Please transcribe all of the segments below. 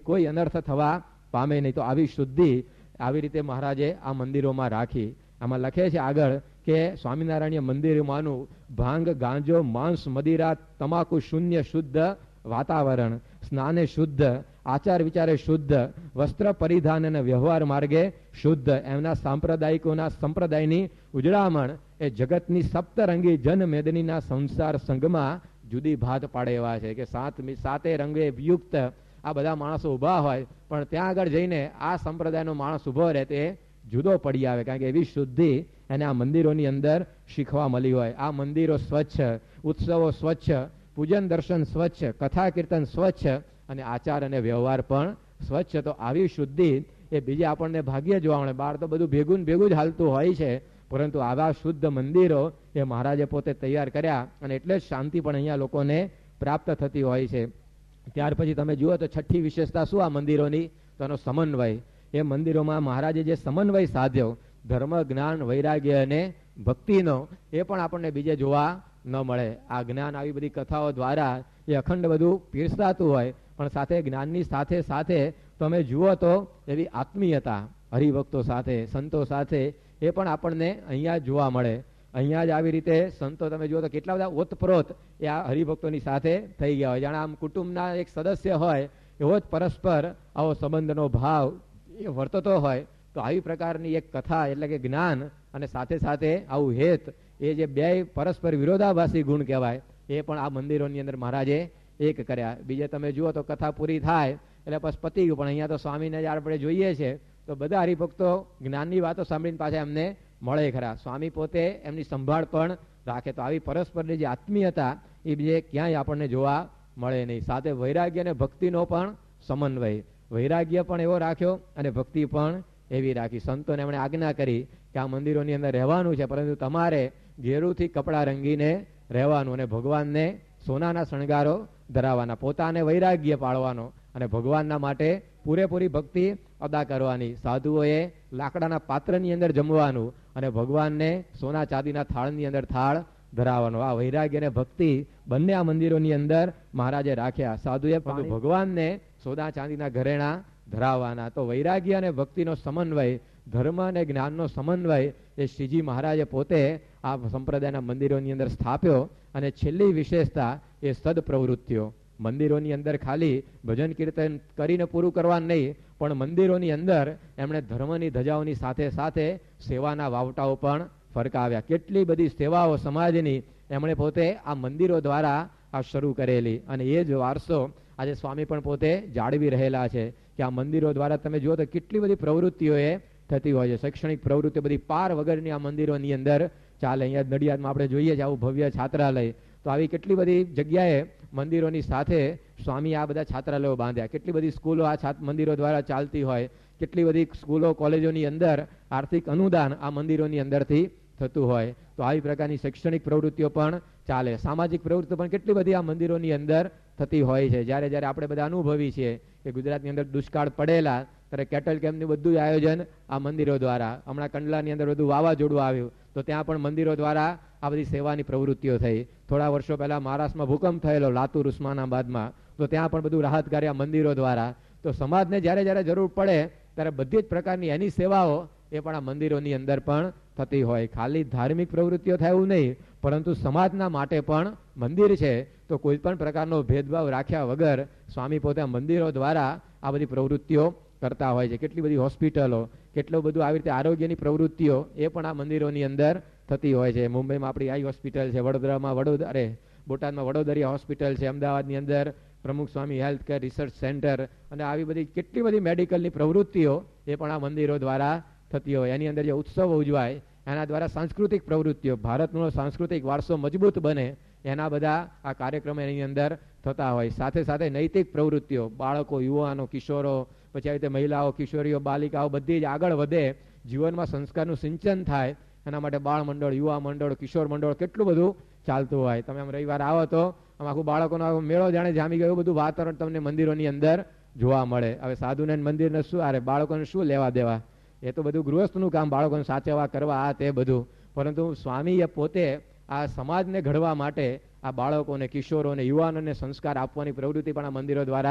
કોઈ અનર્થ થવા પામે નહીં. તો આવી શુદ્ધિ આવી રીતે મહારાજે આ મંદિરોમાં રાખી. આમાં લખે છે આગળ કે સ્વામિનારાયણ મંદિરમાંનું ભાંગ, ગાંજો, માંસ, મદિરા, તમાકુ શૂન્ય શુદ્ધ વાતાવરણ, સ્નાને શુદ્ધ, આચાર વિચારે શુદ્ધ, વસ્ત્ર પરિધાન અને વ્યવહાર માર્ગે શુદ્ધ, એમના સાંપ્રદાયિકોના સંપ્રદાયની ઉજળામણ એ જગતની સપ્તરંગી જન મેદનીના સંસાર સંઘમાં જુદી ભાત પાડે એવા છે. કે સાતે રંગે યુક્ત આ બધા માણસો ઊભા હોય, પણ ત્યાં આગળ જઈને આ સંપ્રદાયનો માણસ ઊભો રહે તે જુદો પડી આવે. કારણ કે એવી શુદ્ધિ એને આ મંદિરોની અંદર શીખવા મળી હોય. આ મંદિરો સ્વચ્છ, ઉત્સવો સ્વચ્છ, પૂજન દર્શન સ્વચ્છ, કથા કીર્તન સ્વચ્છ અને આચાર અને વ્યવહાર પણ સ્વચ્છ. તો આવી શુદ્ધિ એ બીજે આપણને ભાગ્ય જોવા મળે. બહાર તો બધું ભેગું ભેગું જ હાલતું હોય છે, પરંતુ આવા શુદ્ધ મંદિરો એ મહારાજે પોતે તૈયાર કર્યા અને એટલે જ શાંતિ પણ અહીંયા લોકોને પ્રાપ્ત થતી હોય છે. ત્યાર પછી તમે જુઓ તો છઠ્ઠી વિશેષતા શું આ મંદિરોની? તો એનો સમન્વય. એ મંદિરોમાં મહારાજે જે સમન્વય સાધ્યો ધર્મ, જ્ઞાન, વૈરાગ્ય અને ભક્તિનો, એ પણ આપણને બીજે જોવા ન મળે. આ જ્ઞાન આવી બધી કથાઓ દ્વારા એ અખંડ બધું પીરસાતું હોય, પણ સાથે જ્ઞાનની સાથે સાથે તમે જુઓ તો એવી આત્મીયતા હરિભક્તો સાથે, સંતો સાથે એ પણ આપણને અહીંયા જોવા મળે. અહીંયા જ આવી રીતે સંતો તમે જુઓ તો કેટલા બધા ઓતપ્રોત એ આ હરિભક્તોની સાથે થઈ ગયા હોય. જાણે આમ કુટુંબના એક સદસ્ય હોય એવો જ પરસ્પર આવો સંબંધનો ભાવ એ વર્તતો હોય. તો આવી પ્રકારની એક કથા એટલે કે જ્ઞાન અને સાથે સાથે આવું હેત, એ જે બે પરસ્પર વિરોધાભાસી ગુણ કહેવાય, એ પણ આ મંદિરોની અંદર મહારાજે એક કર્યા. બીજે તમે જુઓ તો કથા પૂરી થાય એટલે બસ પતી ગયું. પણ અહીંયા તો સ્વામીને જ આપણે જોઈએ છે તો બધા હરિભક્તો જ્ઞાનની વાતો સાંભળીને પાછા એમને મળે ખરા. સ્વામી પોતે એમની સંભાળ પણ રાખે. તો આવી પરસ્પરની જે આત્મીયતા એ બીજે ક્યાંય આપણને જોવા મળે નહીં. સાથે વૈરાગ્ય અને ભક્તિનો પણ સમન્વય. વૈરાગ્ય પણ એવો રાખ્યો અને ભક્તિ પણ એવી રાખી. સંતોને એમણે આજ્ઞા કરી કે આ મંદિરોની અંદર રહેવાનું છે, પરંતુ તમારે ઘેરુથી કપડાં રંગીને રહેવાનું અને ભગવાનને સોનાના શણગારો ધરાવવાના, પોતાને વૈરાગ્ય પાળવાનો અને ભગવાનના માટે પૂરેપૂરી ભક્તિ અદા કરવાની. સાધુઓએ લાકડાના પાત્રની અંદર જમવાનું અને ભગવાનને સોના ચાંદીના થાળની અંદર થાળ ધરાવવાનો. આ વૈરાગ્ય અને ભક્તિ બંને આ મંદિરોની અંદર મહારાજે રાખ્યા. સાધુએ ભગવાનને સોના ચાંદીના ઘરેણા ધરાવવાના. તો વૈરાગ્ય અને ભક્તિનો સમન્વય, ધર્મ અને જ્ઞાનનો સમન્વય એ શ્રીજી મહારાજે પોતે આ સંપ્રદાયના મંદિરોની અંદર સ્થાપ્યો. અને છેલ્લી વિશેષતા એ સદ પ્રવૃત્તિઓ. મંદિરોની અંદર ખાલી ભજન કીર્તન કરીને પૂરું કરવાનું નહીં, પણ મંદિરોની અંદર એમણે ધર્મની ધજાઓની સાથે સાથે સેવાના વાવટાઓ પણ ફરકાવ્યા. કેટલી બધી સેવાઓ સમાજની એમણે પોતે આ મંદિરો દ્વારા આ શરૂ કરેલી. અને એ જ વારસો આજે સ્વામી પણ પોતે જાળવી રહેલા છે કે આ મંદિરો દ્વારા તમે જુઓ તો કેટલી બધી પ્રવૃત્તિઓ એ થતી હોય છે. શૈક્ષણિક પ્રવૃત્તિઓ બધી પાર વગરની આ મંદિરોની અંદર ચાલે. અહીંયા નડિયાદમાં આપણે જોઈએ છીએ આવું ભવ્ય છાત્રાલય. તો આવી કેટલી બધી જગ્યાએ મંદિરોની સાથે સ્વામી આ બધા છાત્રાલયો બાંધ્યા. કેટલી બધી સ્કૂલો આ મંદિરો દ્વારા ચાલતી હોય. કેટલી બધી સ્કૂલો, કોલેજોની અંદર આર્થિક અનુદાન આ મંદિરોની અંદરથી થતું હોય. તો આવી પ્રકારની શૈક્ષણિક પ્રવૃત્તિઓ પણ ચાલે. સામાજિક પ્રવૃત્તિઓ પણ કેટલી બધી આ મંદિરોની અંદર થતી હોય છે. જ્યારે જ્યારે આપણે બધા અનુભવી છીએ કે ગુજરાતની અંદર દુષ્કાળ પડેલા ત્યારે કેટલ કેમ્પનું બધું આયોજન આ મંદિરો દ્વારા. હમણાં કંડલાની અંદર બધું વાવાઝોડું આવ્યું તો ત્યાં પણ મંદિરો દ્વારા આ બધી સેવાની પ્રવૃત્તિઓ થઈ. થોડા વર્ષો પહેલા મહારાષ્ટ્રમાં ભૂકંપ થયેલો લાતુર, ઉસ્માનાબાદમાં, તો ત્યાં પણ બધું રાહત કાર્ય મંદિરો દ્વારા. તો સમાજને જ્યારે જ્યારે જરૂર પડે ત્યારે બધી જ પ્રકારની એની સેવાઓ એ પણ આ મંદિરોની અંદર પણ થતી હોય. ખાલી ધાર્મિક પ્રવૃત્તિઓ થાય એવું નહીં, પરંતુ સમાજના માટે પણ મંદિર છે. તો કોઈ પણ પ્રકારનો ભેદભાવ રાખ્યા વગર સ્વામી પોતે મંદિરો દ્વારા આ બધી પ્રવૃત્તિઓ કરતા હોય છે. કેટલી બધી હોસ્પિટલો, કેટલું બધું આવી રીતે આરોગ્યની પ્રવૃત્તિઓ એ પણ આ મંદિરોની અંદર થતી હોય છે. મુંબઈમાં આપણી આઈ હોસ્પિટલ છે, વડોદરામાં બોટાદમાં વડોદરિયા હોસ્પિટલ છે, અમદાવાદની અંદર પ્રમુખ સ્વામી હેલ્થ કેર રિસર્ચ સેન્ટર, અને આવી બધી કેટલી બધી મેડિકલની પ્રવૃત્તિઓ એ પણ આ મંદિરો દ્વારા થતી હોય. એની અંદર જે ઉત્સવો ઉજવાય એના દ્વારા સાંસ્કૃતિક પ્રવૃત્તિઓ, ભારતનો સાંસ્કૃતિક વારસો મજબૂત બને એના બધા આ કાર્યક્રમો એની અંદર થતા હોય. સાથે સાથે નૈતિક પ્રવૃત્તિઓ, બાળકો, યુવાનો, કિશોરો, પછી આવી રીતે મહિલાઓ, કિશોરીઓ, બાલિકાઓ બધી જ આગળ વધે, જીવનમાં સંસ્કારનું સિંચન થાય, એના માટે બાળ મંડળ, યુવા મંડળ, કિશોર મંડળ કેટલું બધું ચાલતું હોય. તમે આમ રવિવાર આવો તો આમ આખું બાળકોનો મેળો જાણે જામી ગયો, એવું બધું વાતાવરણ તમને મંદિરોની અંદર જોવા મળે. હવે સાધુને મંદિરને શું, અરે બાળકોને શું લેવા દેવા, એ તો બધું ગૃહસ્થનું કામ, બાળકોને સાચવવા કરવા આ તે બધું. પરંતુ સ્વામીએ પોતે આ સમાજને ઘડવા માટે આ બાળકોને, કિશોરોને, યુવાનોને સંસ્કાર આપવાની પ્રવૃત્તિ પણ આ મંદિરો દ્વારા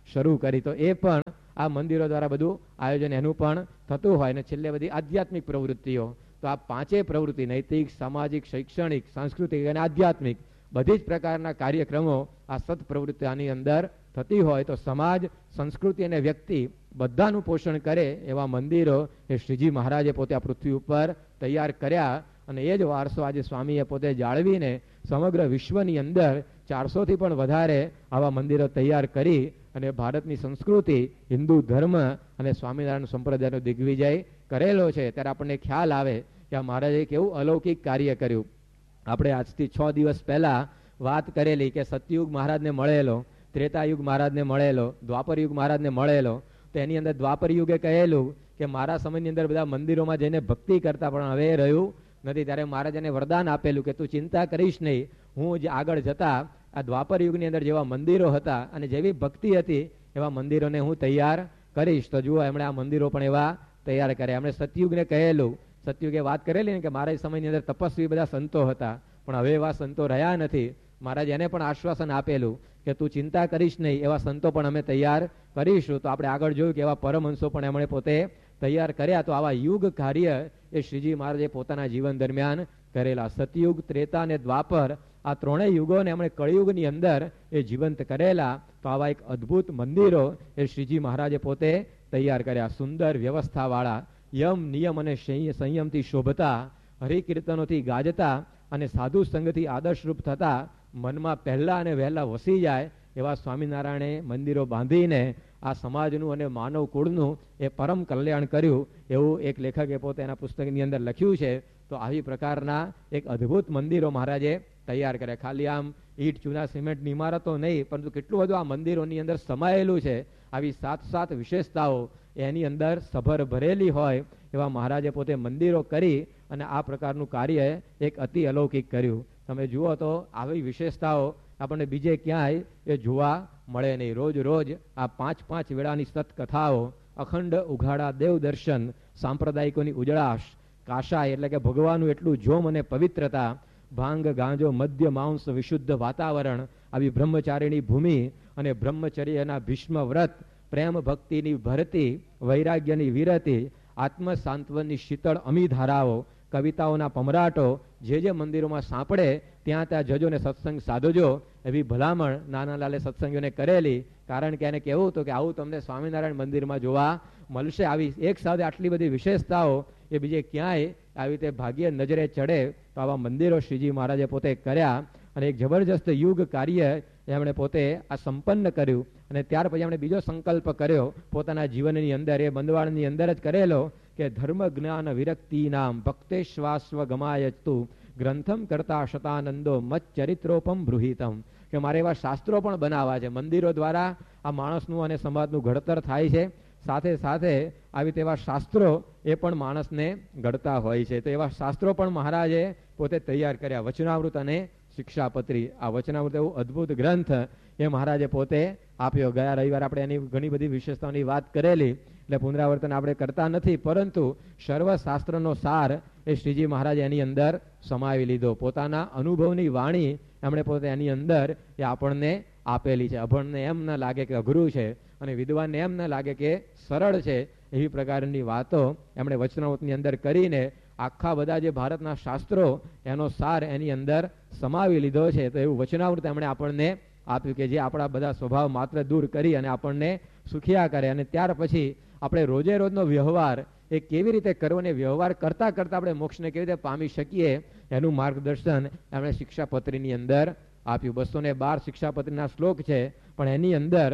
શરૂ કરી. તો એ પણ આ મંદિરો દ્વારા બધું આયોજન એનું પણ થતું હોય. અને છેલ્લે બધી આધ્યાત્મિક પ્રવૃત્તિઓ. તો આ પાંચેય પ્રવૃત્તિ નૈતિક, સામાજિક, શૈક્ષણિક, સાંસ્કૃતિક અને આધ્યાત્મિક બધી જ પ્રકારના કાર્યક્રમો આ સત પ્રવૃત્તિ આની અંદર થતી હોય. તો સમાજ, સંસ્કૃતિ અને વ્યક્તિ બધાનું પોષણ કરે એવા મંદિરો એ શ્રીજી મહારાજે પોતે આ પૃથ્વી ઉપર તૈયાર કર્યા. અને એ જ વારસો આજે સ્વામીએ પોતે જાળવીને સમગ્ર વિશ્વની અંદર 400થી પણ વધારે આવા મંદિરો તૈયાર કરી અને ભારતની સંસ્કૃતિ, હિન્દુ ધર્મ અને સ્વામિનારાયણ સંપ્રદાયનો દિગ્વિજય કરેલો છે. ત્યારે આપણને ખ્યાલ આવે કે આ મહારાજે કેવું અલૌકિક કાર્ય કર્યું. આપણે આજથી 6 દિવસ પહેલા વાત કરેલી કે સતયુગ મહારાજને મળેલો, ત્રેતાયુગ મહારાજને મળેલો, દ્વાપરયુગ મહારાજને મળેલો. તો એની અંદર દ્વાપર યુગે કહેલું કે મારા સમયની અંદર બધા મંદિરોમાં જઈને ભક્તિ કરતા, પણ હવે રહ્યું નથી. ત્યારે મહારાજાને વરદાન આપેલું કે તું ચિંતા કરીશ નહીં, હું જે આગળ જતા આ દ્વાપર યુગની અંદર જેવા મંદિરો હતા અને જેવી ભક્તિ હતી એવા મંદિરોને હું તૈયાર કરીશ. તો જુઓ, એમણે આ મંદિરો પણ એવા તૈયાર કર્યા. એમણે સતયુગને કહેલું, સતયુગે વાત કરેલી ને કે મારા સમયની અંદર તપસ્વી બધા સંતો હતા, પણ હવે એવા સંતો રહ્યા નથી. મહારાજ એને પણ આશ્વાસન આપેલું કે તું ચિંતા કરીશ નહીં, એવા સંતો પણ અમે તૈયાર કરીશું. તો આપણે આગળ જોયું કે એવા પરમહંસો પણ એમણે પોતે તૈયાર કર્યા. તો આવા યુગ કાર્ય એ શ્રીજી મહારાજે પોતાના જીવન દરમિયાન કરેલા. સતયુગ, ત્રેતા અને દ્વાપર આ ત્રણેય યુગોને એમણે કળિયુગની અંદર એ જીવંત કરેલા. તો આવા એક અદ્ભુત મંદિરો એ શ્રીજી મહારાજે પોતે તૈયાર કર્યા. સુંદર વ્યવસ્થાવાળા, યમ, નિયમ અને સંયમથી શોભતા, હરિકીર્તનોથી ગાજતા અને સાધુ સંઘથી આદર્શરૂપ થતા, મનમાં પહેલા અને વહેલા વસી જાય એવા સ્વામિનારાયણે મંદિરો બાંધીને આ સમાજનું અને માનવ કુળનું એ પરમ કલ્યાણ કર્યું. એવું એક લેખકે પોતે એના પુસ્તકની અંદર લખ્યું છે. તો આવી પ્રકારના એક અદ્ભુત મંદિરો મહારાજે તૈયાર કર્યા. ખાલી આમ ઈટ, ચૂના, સિમેન્ટની ઇમારતો નહીં, પરંતુ કેટલું બધું આ મંદિરોની અંદર સમાયેલું છે. આવી 7 વિશેષતાઓ એની અંદર સભર ભરેલી હોય એવા મહારાજે પોતે મંદિરો કરી અને આ પ્રકારનું કાર્ય એક અતિ અલૌકિક કર્યું. તમે જુઓ તો આવી વિશેષતાઓ આપણને બીજે ક્યાંય એ જોવા મળે નહીં. રોજ રોજ આ 5 વેળાની સતકથાઓ, અખંડ ઉઘાડા દેવ દર્શન, સાંપ્રદાયિકોની ઉજળાશ, કાશાય એટલે કે ભગવાનનું એટલું જોમ અને પવિત્રતા, ભાંગ, ગાંજો, મદ્ય, માંસ, વિશુદ્ધ વાતાવરણ, આવી બ્રહ્મચારીની ભૂમિ અને બ્રહ્મચર્યના ભીષ્મ વ્રત, પ્રેમ ભક્તિની ભરતી, વૈરાગ્યની વિરતી, આત્મ સાંત્વનની શીતળ અમી ધારાઓ, કવિતાઓના પમરાટો જે મંદિરોમાં સાંપડે ત્યાં જજો ને સત્સંગ સાધજો એવી ભલામણ નાનાલાલે સત્સંગીઓને કરેલી. કારણ કે એને કહેવું હતું કે આવું તમને સ્વામિનારાયણ મંદિરમાં જોવા મળશે. આવી એક સાથે આટલી બધી વિશેષતાઓ એ બીજે ક્યાંય આવી રીતે ભાગ્ય નજરે ચડે. તો આવા મંદિરો શ્રીજી મહારાજે પોતે કર્યા અને એક જબરજસ્ત યુગ કાર્ય એમણે પોતે આ સંપન્ન કર્યું. અને ત્યાર પછી એમણે બીજો સંકલ્પ કર્યો પોતાના જીવનની અંદર, એ બંદવાળની અંદર જ કરેલો કે ધર્મ જ્ઞાન વિરક્તિ નામ ભક્તેશ્વાસ્વ ગમાયતું ગ્રંથમ કરતા શતાનંદો મત ચરિત્રોપમ બૃહિતમ. કે મારે એવા શાસ્ત્રો પણ બનાવવા છે. મંદિરો દ્વારા આ માણસનું અને સમાજનું ઘડતર થાય છે. સાથે સાથે આવી તેવા શાસ્ત્રો એ પણ માણસને ઘડતા હોય છે. તો એવા શાસ્ત્રો પણ મહારાજે પોતે તૈયાર કર્યા. વચનામૃત અને શિક્ષાપત્રી, આ વચનામૃત એવું અદ્ભુત ગ્રંથ એ મહારાજે પોતે આપ્યો. ગયા રવિવારે આપણે એની ઘણી બધી વિશેષતાઓની વાત કરેલી, એટલે પુનરાવર્તન આપણે કરતા નથી. પરંતુ સર્વશાસ્ત્રનો સાર એ શ્રીજી મહારાજે એની અંદર સમાવી લીધો. પોતાના અનુભવની વાણી એમણે પોતે એની અંદર એ આપણને આપેલી છે. અભણને એમ ન લાગે કે અઘરું છે અને વિદ્વાનને એમ ન લાગે કે સરળ છે, એવી પ્રકારની વાતો એમણે વચનામૃતની અંદર કરીને આખા બધા જે ભારતના શાસ્ત્રો એનો સાર એની અંદર સમાવી લીધો છે. તો એવું વચનામૃત એમણે આપણને આપ્યું કે જે આપણા બધા સ્વભાવ માત્ર દૂર કરી અને આપણને સુખિયા કરે. અને ત્યાર પછી આપણે રોજે રોજનો વ્યવહાર એ કેવી રીતે કરવો અને વ્યવહાર કરતા કરતા આપણે મોક્ષને કેવી રીતે પામી શકીએ એનું માર્ગદર્શન એમણે શિક્ષાપત્રીની અંદર આપ્યું. 212 શિક્ષાપત્રીના શ્લોક છે, પણ એની અંદર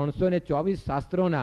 324 શાસ્ત્રોના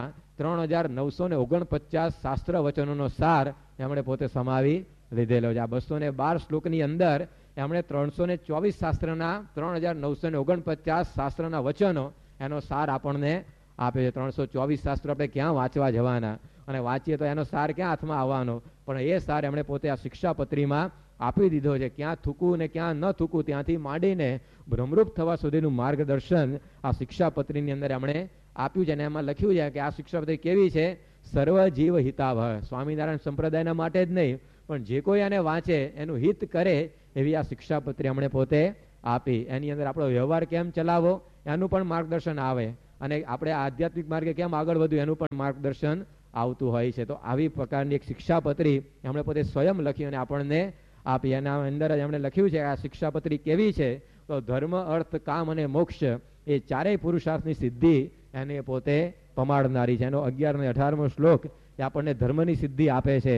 3949 શાસ્ત્ર વચનોનો સાર એમણે પોતે સમાવી લીધેલો છે. આ 212 શ્લોકની અંદર એમણે 324 શાસ્ત્રના 3949 શાસ્ત્રના વચનો એનો સાર આપણને આપે છે. 324 શાસ્ત્રો આપણે ક્યાં વાંચવા જવાના, અને વાંચીએ તો એનો સાર ક્યાં હાથમાં આવવાનો, પણ એ સાર એમણે પોતે આ શિક્ષાપત્રીમાં આપી દીધો છે. ક્યાં થૂકવું ને ક્યાં ન થૂકવું ત્યાંથી માંડીને ભ્રમરૂપ થવા સુધીનું માર્ગદર્શન આ શિક્ષાપત્રીની અંદર એમણે આપ્યું છે. અને એમાં લખ્યું છે કે આ શિક્ષાપત્રી કેવી છે? સર્વ જીવ હિતાવહ. સ્વામિનારાયણ સંપ્રદાયના માટે જ નહીં, પણ જે કોઈ આને વાંચે એનું હિત કરે એવી આ શિક્ષાપત્રી એમણે પોતે આપી. એની અંદર આપણો વ્યવહાર કેમ ચલાવવો એનું પણ માર્ગદર્શન આવે. અને આપણે આધ્યાત્મિક માર્ગે કેમ આગળ વધ્યું એનું પણ માર્ગદર્શન આવતું હોય છે. તો આવી પ્રકારની એક શિક્ષાપત્રી એમણે પોતે સ્વયં લખી અને આપણને આપી. એના અંદર જ એમણે લખ્યું છે આ શિક્ષાપત્રી કેવી છે, તો ધર્મ, અર્થ, કામ અને મોક્ષ એ ચારેય પુરુષાર્થની સિદ્ધિ એને પોતે પમાડનારી છે. એનો 11 અને 18મો શ્લોક એ આપણને ધર્મની સિદ્ધિ આપે છે.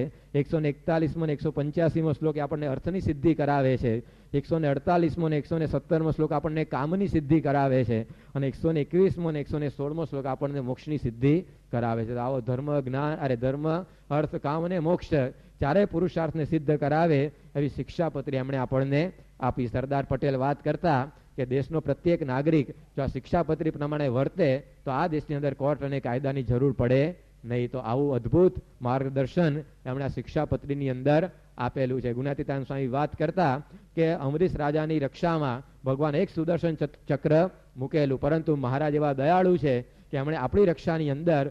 141મો અને 185મો શ્લોક એ આપણને અર્થની સિદ્ધિ કરાવે છે. 148મો અને 117મો શ્લોક આપણને કામની સિદ્ધિ કરાવે છે. અને 121મો અને 116મો શ્લોક આપણને મોક્ષની સિદ્ધિ કરાવે છે. તો આવો ધર્મ, અર્થ, કામ અને મોક્ષ ચારે પુરુષાર્થને સિદ્ધ કરાવે એવી શિક્ષાપત્રી એમણે આપણને આપી. સરદાર પટેલ વાત કરતા કે દેશનો પ્રત્યેક નાગરિક જો આ શિક્ષાપત્રી પ્રમાણે વર્તે તો આ દેશની અંદર કોર્ટ અને કાયદાની જરૂર પડે નહીં. તો આવું અદ્ભુત માર્ગદર્શન એમણે આ શિક્ષાપત્રીની અંદર આપેલું છે. ગુણાતીતાનંદ સ્વામી વાત કરતા કે અમરીશ રાજાની રક્ષામાં ભગવાન એક સુદર્શન ચક્ર મૂકેલું, પરંતુ મહારાજ એવા દયાળુ છે કે એમણે આપણી રક્ષાની અંદર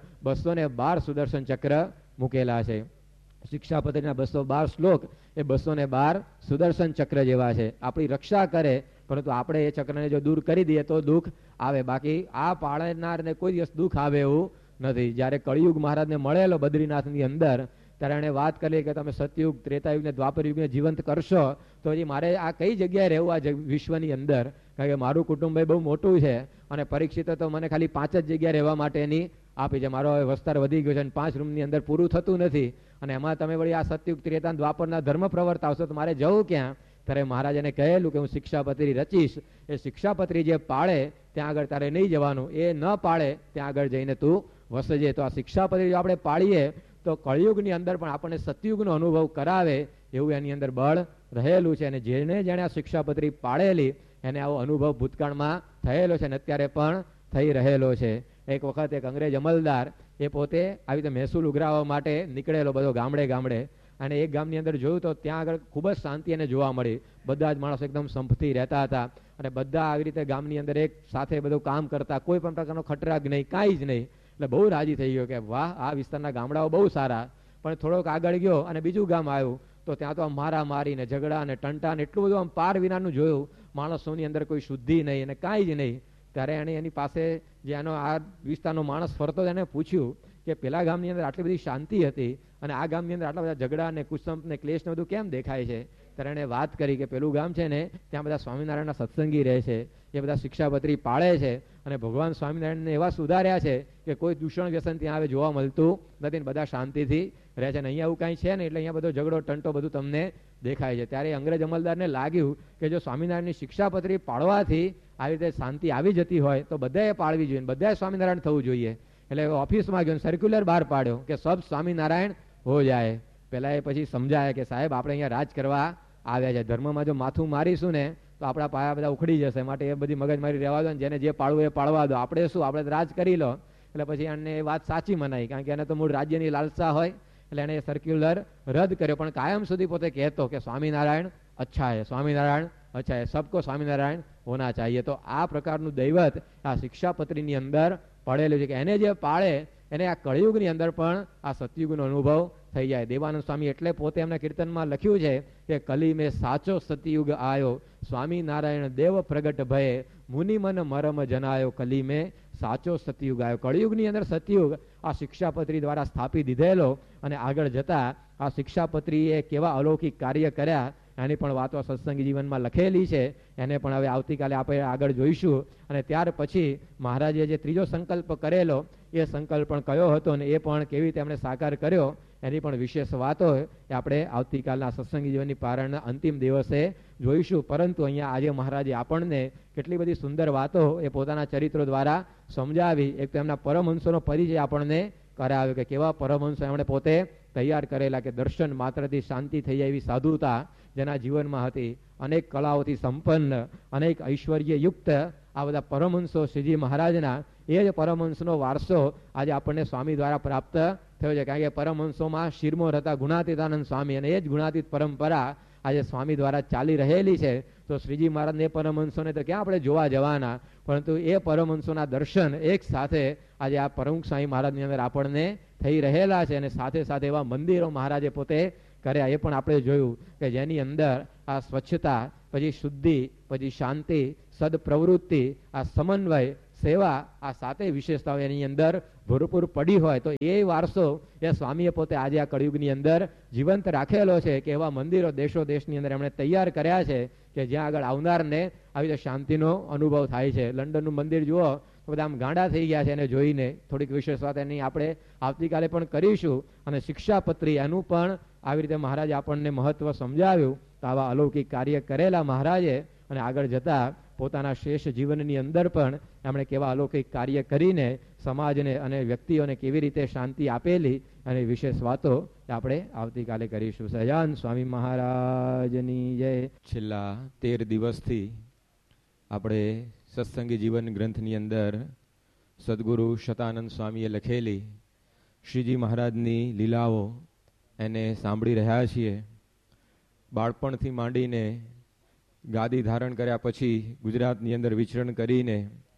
212 સુદર્શન ચક્ર મૂકેલા છે. શિક્ષાપત્રીના 212 શ્લોક એ 212 સુદર્શન ચક્ર જેવા છે. આપણી રક્ષા કરે, પરંતુ આપણે એ ચક્રને જો દૂર કરી દઈએ તો દુઃખ આવે, બાકી આ પાળનારને કોઈ દિવસ દુઃખ આવે એવું નથી. જ્યારે કળિયુગ મહારાજને મળેલો બદ્રીનાથની અંદર ત્યારે એણે વાત કરી કે તમે સતયુગ, ત્રેતાયુગ ને દ્વાપર યુગને જીવંત કરશો તો હજી મારે આ કઈ જગ્યાએ રહેવું આ વિશ્વની અંદર, કારણ કે મારું કુટુંબ બહુ મોટું છે અને પરીક્ષિત તો મને ખાલી 5 જ જગ્યા રહેવા માટેની આપી છે. મારો વિસ્તાર વધી ગયો છે અને 5 રૂમની અંદર પૂરું થતું નથી, અને એમાં તમે વળી આ સતયુગ, ત્રેતા, દ્વાપરના ધર્મ પ્રવર્તાવશો તો મારે જવું ક્યાં? ત્યારે મહારાજાને કહેલું કે હું શિક્ષાપત્રી રચીશ, એ શિક્ષાપત્રી જે પાળે ત્યાં આગળ તારે નહીં જવાનું, એ ન પાળે ત્યાં આગળ જઈને તું વસજે. તો આ શિક્ષાપત્રી જો આપણે પાળીએ તો કળિયુગની અંદર પણ આપણને સતયુગનો અનુભવ કરાવે એવું એની અંદર બળ રહેલું છે. અને જેને આ શિક્ષાપત્રી પાળેલી એને આવો અનુભવ ભૂતકાળમાં થયેલો છે અને અત્યારે પણ થઈ રહેલો છે. એક વખત એક અંગ્રેજ અમલદાર એ પોતે આવી રીતે મહેસૂલ ઉઘરાવવા માટે નીકળેલો બધો ગામડે, અને એક ગામની અંદર જોયું તો ત્યાં આગળ ખૂબ જ શાંતિ એને જોવા મળી. બધા જ માણસો એકદમ સંપથી રહેતા હતા અને બધા આવી રીતે ગામની અંદર એક સાથે બધું કામ કરતા, કોઈ પણ પ્રકારનો ખટરાગ નહીં, કાંઈ જ નહીં. એટલે બહુ રાજી થઈ ગયો કે વાહ, આ વિસ્તારના ગામડાઓ બહુ સારા. પણ થોડોક આગળ ગયો અને બીજું ગામ આવ્યું તો ત્યાં તો આમ મારામારી ને ઝઘડા ને ટંટા ને એટલું બધું આમ પાર વિનાનું જોયું. માણસોની અંદર કોઈ શુદ્ધિ નહીં અને કાંઈ જ નહીં. ત્યારે એણે એની પાસે જે એનો આ વિસ્તારનો માણસ ફરતો એને પૂછ્યું કે પેલા ગામની અંદર આટલી બધી શાંતિ હતી અને આ ગામની અંદર આટલા બધા ઝઘડા ને કુસંપ ને ક્લેશ ને બધું કેમ દેખાય છે? ત્યારે એણે વાત કરી કે પેલું ગામ છે ને ત્યાં બધા સ્વામિનારાયણના સત્સંગી રહે છે, એ બધા શિક્ષાપત્રી પાળે છે અને ભગવાન સ્વામિનારાયણને એવા સુધાર્યા છે કે કોઈ દૂષણ વ્યસન ત્યાં આવે જોવા મળતું નથી, બધા શાંતિથી રહે છે. ને અહીંયા એવું કાંઈ છે ને એટલે અહીંયા બધો ઝઘડો ટંટો બધું તમને દેખાય છે. ત્યારે અંગ્રેજ અમલદારને લાગ્યું કે જો સ્વામિનારાયણની શિક્ષાપત્રી પાળવાથી આવી રીતે શાંતિ આવી જતી હોય તો બધાએ પાળવી જોઈએ, બધાએ સ્વામિનારાયણ થવું જોઈએ. એટલે ઓફિસમાં ગયો સર્ક્યુલર બહાર પાડ્યો કે સબ સ્વામિનારાયણ હો જાય. પેલા એ પછી સમજાય કે સાહેબ આપણે અહીંયા રાજ કરવા આવ્યા છે, ધર્મમાં જો માથું મારીશું ને તો આપણા પાયા બધા ઉખડી જશે, માટે એ બધી મગજમારી રહેવા દો, જેને જે પાળવું એ પાળવા દો, આપણે શું, આપણે રાજ કરી લો. એટલે પછી એને એ વાત સાચી મનાઈ, કારણ કે એને તો મૂળ રાજ્યની લાલસા હોય. એટલે એને સર્ક્યુલર રદ કર્યો, પણ કાયમ સુધી પોતે કહેતો કે સ્વામિનારાયણ અચ્છા હે, સ્વામિનારાયણ અચ્છા હે, સબકો સ્વામિનારાયણ હોના ચાહીએ. તો આ પ્રકારનું દૈવત આ શિક્ષાપત્રીની અંદર પડેલું છે કે એને જે પાળે એને આ કળિયુગની અંદર પણ આ સતયુગનો અનુભવ થઈ જાય. દેવાનંદ સ્વામી એટલે પોતે એમના કીર્તનમાં લખ્યું છે કે કલી મેં સાચો સતયુગ આયો, સ્વામિનારાયણ દેવ પ્રગટ ભયે, મુનિ મન મરમ જનાયો, કલી મેં સાચો સતયુગ આયો. કળિયુગની અંદર સતયુગ આ શિક્ષાપત્રી દ્વારા સ્થાપી દીધેલો, અને આગળ જતા આ શિક્ષાપત્રીએ કેવા અલૌકિક કાર્ય કર્યા એની પણ વાતો સત્સંગી જીવનમાં લખેલી છે. એને પણ હવે આવતીકાલે આપણે આગળ જોઈશું. અને ત્યાર પછી મહારાજે જે ત્રીજો સંકલ્પ કરેલો એ સંકલ્પ પણ કયો હતો ને એ પણ કેવી રીતે એમણે સાકાર કર્યો એની પણ વિશેષ વાતો એ આપણે આવતીકાલના સત્સંગી જીવનની પારણના અંતિમ દિવસે જોઈશું. પરંતુ અહીંયા આજે મહારાજે આપણને કેટલી બધી સુંદર વાતો એ પોતાના ચરિત્રો દ્વારા સમજાવી. એક તો એમના પરમહંસોનો પરિચય આપણને કરાવ્યો કે કેવા પરમહંસો એમણે પોતે તૈયાર કરેલા, કે દર્શન માત્રથી શાંતિ થઈ જાય એવી સાધુતા જેના જીવનમાં હતી, અનેક કળાઓથી સંપન્ન, અનેક ઐશ્વર્ય યુક્ત આ બધા પરમહંસો શ્રીજી મહારાજના, એ જ પરમહંસનો વારસો આજે આપણને સ્વામી દ્વારા પ્રાપ્ત થયો છે. કારણ કે પરમહંસોમાં શિરમોર હતા ગુણાતીતાનંદ સ્વામી, અને એ જ ગુણાતીત પરંપરા આજે સ્વામી દ્વારા ચાલી રહેલી છે. તો શ્રીજી મહારાજને એ પરમહંસોને તો ક્યાં આપણે જોવા જવાના, પરંતુ એ પરમહંસોના દર્શન એક સાથે આજે આ પ્રમુખ સ્વામી મહારાજની અંદર આપણને થઈ રહેલા છે. અને સાથે સાથે એવા મંદિરો મહારાજે પોતે કર્યા, એ પણ આપણે જોયું કે જેની અંદર આ સ્વચ્છતા, પછી શુદ્ધિ, પછી શાંતિ, સદપ્રવૃત્તિ, આ સમન્વય, સેવા, આ સાતેય વિશેષતાઓ એની અંદર ભરપૂર પડી હોય તો એ વારસો એ સ્વામીએ પોતે આજે આ કળિયુગની અંદર જીવંત રાખેલો છે કે એવા મંદિરો દેશો દેશની અંદર એમણે તૈયાર કર્યા છે કે જ્યાં આગળ આવનારને આવી રીતે શાંતિનો અનુભવ થાય છે. લંડનનું મંદિર જુઓ તો બધા આમ ગાંડા થઈ ગયા છે એને જોઈને. થોડીક વિશેષ વાત એની આપણે આવતીકાલે પણ કરીશું. અને શિક્ષાપત્રી એનું પણ આવી રીતે મહારાજે આપણને મહત્વ સમજાવ્યું. તો આવા અલૌકિક કાર્ય કરેલા મહારાજે અને આગળ જતા પોતાના શેષ જીવનની અંદર પણ એમણે કેવા અલૌકિક કાર્ય કરીને સમાજને અને વ્યક્તિઓને કેવી રીતે શાંતિ આપેલી અને વિશેષ વાતો આપણે આવતીકાલે કરીશું. સહજાન સ્વામી મહારાજની જય. છેલ્લા 13 દિવસથી આપણે સત્સંગી જીવન ગ્રંથની અંદર સદગુરુ શતાનંદ સ્વામીએ લખેલી શ્રીજી મહારાજની લીલાઓ એને સાંભળી રહ્યા છીએ. બાળપણથી માંડીને ગાદી ધારણ કર્યા પછી ગુજરાતની અંદર વિચરણ કરીને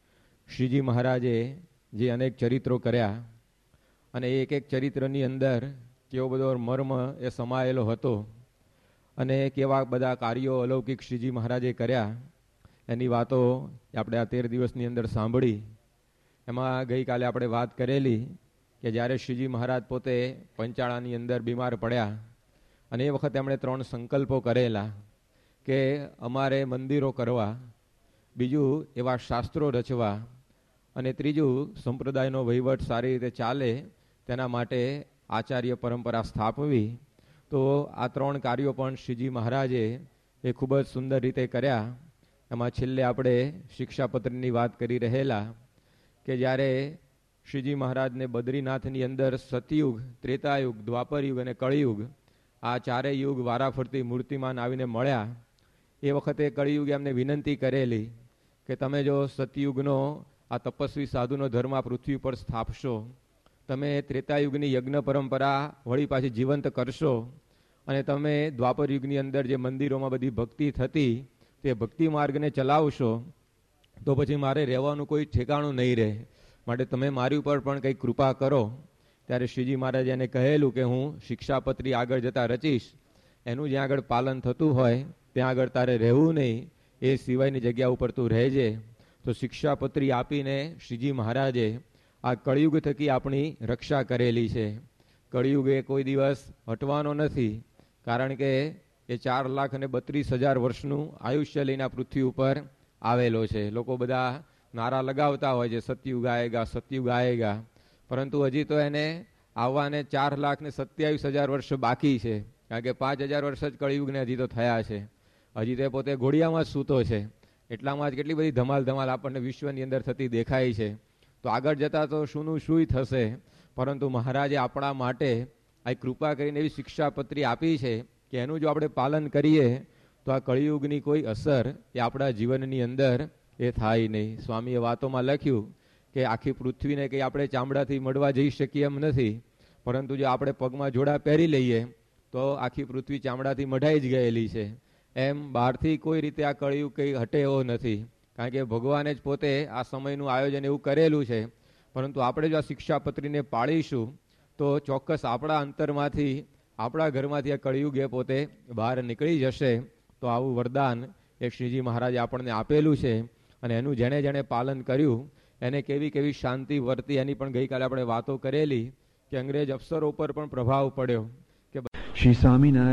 શ્રીજી મહારાજે જે અનેક ચરિત્રો કર્યા અને એક એક ચરિત્રની અંદર કેવો બધો મર્મ એ સમાયેલો હતો અને કેવા બધા કાર્યો અલૌકિક શ્રીજી મહારાજે કર્યા એની વાતો આપણે આ 13 દિવસની અંદર સાંભળી. એમાં ગઈકાલે આપણે વાત કરેલી કે જ્યારે શ્રીજી મહારાજ પોતે પંચાળાની અંદર બીમાર પડ્યા અને એ વખતે એમણે 3 સંકલ્પો કરેલા કે અમારે મંદિરો કરવા, બીજું એવા શાસ્ત્રો રચવા અને ત્રીજું સંપ્રદાયનો વહીવટ સારી રીતે ચાલે તેના માટે આચાર્ય પરંપરા સ્થાપવી. તો આ 3 કાર્યો પણ શ્રીજી મહારાજે એ ખૂબ જ સુંદર રીતે કર્યા. એમાં છેલ્લે આપણે શિક્ષાપત્રની વાત કરી રહેલા કે જ્યારે શ્રીજી મહારાજને બદ્રીનાથની અંદર સતયુગ, ત્રેતાયુગ, દ્વાપરયુગ અને કળિયુગ આ 4 યુગ વારાફરતી મૂર્તિમાન આવીને મળ્યા. એ વખતે કળિયુગે એમને વિનંતી કરેલી કે તમે જો સતયુગનો આ તપસ્વી સાધુનો ધર્મ આ પૃથ્વી પર સ્થાપશો, તમે ત્રેતાયુગની યજ્ઞ પરંપરા વળી પાછી જીવંત કરશો અને તમે દ્વાપર યુગની અંદર જે મંદિરોમાં બધી ભક્તિ થતી તે ભક્તિ માર્ગને ચલાવશો તો પછી મારે રહેવાનું કોઈ ઠેકાણું નહીં રહે, માટે તમે મારી ઉપર પણ કંઈક કૃપા કરો. ત્યારે શ્રીજી મહારાજે એને કહેલું કે હું શિક્ષાપત્રી આગળ જતા રચીશ, એનું જ્યાં આગળ પાલન થતું હોય ત્યાં આગળ તારે રહેવું નહીં, એ સિવાયની જગ્યા ઉપર તું રહેજે. તો શિક્ષાપત્રી આપીને શ્રીજી મહારાજે આ કળિયુગ થકી આપણી રક્ષા કરેલી છે. કળિયુગ એ કોઈ દિવસ હટવાનો નથી, કારણ કે એ 4,32,000 વર્ષનું આયુષ્ય લઈને આ પૃથ્વી ઉપર આવેલો છે. લોકો બધા નારા લગાવતા હોય છે સતયુગ આયેગા, સતયુગ આયેગા, પરંતુ હજી તો એને આવવાને 4,27,000 વર્ષ બાકી છે, કારણ કે 5,000 વર્ષ જ કળિયુગને હજી તો થયા છે. હજી તો પોતે ઘોડિયામાં જ સૂતો છે. એટલામાં જ કેટલી બધી ધમાલ આપણને વિશ્વની અંદર થતી દેખાય છે. તો આગળ જતા તો શુંનું શું થશે, પરંતુ મહારાજે આપણા માટે આ કૃપા કરીને એવી શિક્ષાપત્રી આપી છે કે એનું જો આપણે પાલન કરીએ તો આ કળિયુગની કોઈ અસર એ આપણા જીવનની અંદર એ થાય નહીં. સ્વામીએ વાતોમાં લખ્યું કે આખી પૃથ્વીને કંઈ આપણે ચામડાથી મડવા જઈ શકીએ એમ નથી, પરંતુ જો આપણે પગમાં જોડા પહેરી લઈએ તો આખી પૃથ્વી ચામડાથી મઢાઈ જ ગયેલી છે. એમ બહારથી કોઈ રીતે આ કળિયુગ કંઈ હટે એવો નથી, કારણ કે ભગવાને જ પોતે આ સમયનું આયોજન એવું કરેલું છે. પરંતુ આપણે જો આ શિક્ષાપત્રીને પાળીશું તો ચોક્કસ આપણા અંતરમાંથી, આપણા ઘરમાંથી આ કળિયુગ એ પોતે બહાર નીકળી જશે. તો આવું વરદાન એ શ્રીજી મહારાજે આપણને આપેલું છે અને એનું જેણે જેણે પાલન કર્યું એને કેવી કેવી શાંતિ વર્તી એની પણ ગઈકાલે આપણે વાતો કરેલી કે અંગ્રેજ અફસરો ઉપર પણ પ્રભાવ પડ્યો કે શ્રી સ્વામિનારાયણ